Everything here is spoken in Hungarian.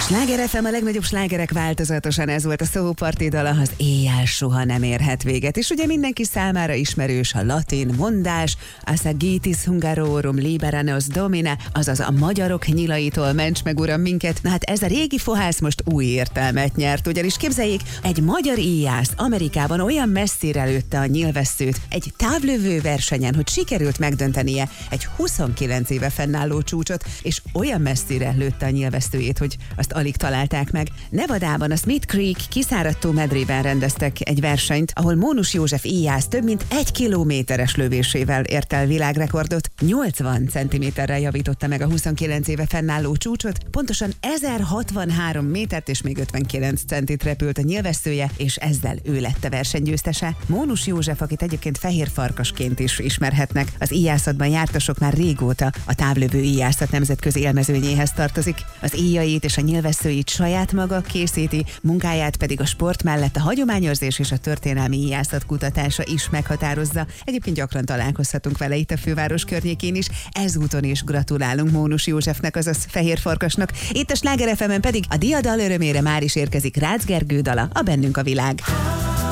Sláger FM, a legnagyobb slágerek változatosan, ez volt a Soho Party dala, az éjjel soha nem érhet véget. És ugye mindenki számára ismerős a latin mondás, Assagitis hungarorum liberanos domine, azaz a magyarok nyilaitól ments meg uram minket. Na hát ez a régi fohász most új értelmet nyert, ugyanis képzeljék, egy magyar íjász Amerikában olyan messzire lőtte a nyilvesszőt egy távlövő versenyen, hogy sikerült megdöntenie egy 29 éve fennálló csúcsot, és olyan messzire lőtte a nyilvesszőjét, hogy azt alig találták meg. Nevadában a Smith Creek kiszáradtó medrében rendeztek egy versenyt, ahol Mónus József íjász több mint 1 kilométeres lövésével ért el világrekordot. 80 centiméterrel javította meg a 29 éve fennálló csúcsot, pontosan 1063 métert és még 59 centit repült a nyilvesszője, és ezzel ő lett a versenygyőztese. Mónus József, akit egyébként fehér farkasként is ismerhetnek, az íjászatban jártasok már régóta a távlövő íjászat nemzetközi élmezőnyéhez tartozik. Az íjait és a nyilvesszőit saját maga készíti, munkáját pedig a sport mellett a hagyományőrzés és a történelmi íjászat kutatása is meghatározza. Egyébként gyakran találkozhatunk vele itt a főváros környékén is. Ezúton is gratulálunk Mónus Józsefnek, azaz Fehér Farkasnak. Itt a Sláger FM-en pedig a diadal örömére már is érkezik Rácz Gergő dala, a Bennünk a világ.